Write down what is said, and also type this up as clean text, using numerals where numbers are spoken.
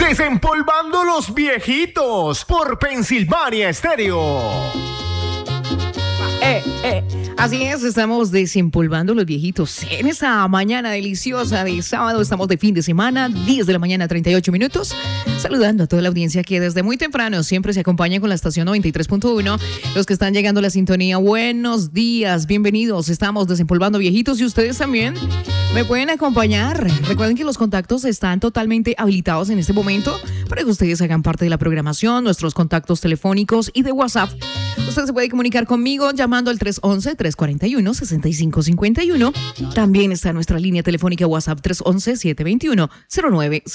Desempolvando los viejitos por Pensilvania Estéreo. Así es, estamos desempolvando los viejitos en esa mañana deliciosa de sábado. Estamos de fin de semana, 10 de la mañana, 38 minutos. Saludando a toda la audiencia que desde muy temprano siempre se acompaña con la estación 93.1. Los que están llegando a la sintonía, buenos días, bienvenidos. Estamos desempolvando viejitos y ustedes también me pueden acompañar. Recuerden que los contactos están totalmente habilitados en este momento para que ustedes hagan parte de la programación, nuestros contactos telefónicos y de WhatsApp. Usted se puede comunicar conmigo llamando al 311-341-6551. También está nuestra línea telefónica WhatsApp 311-721-09.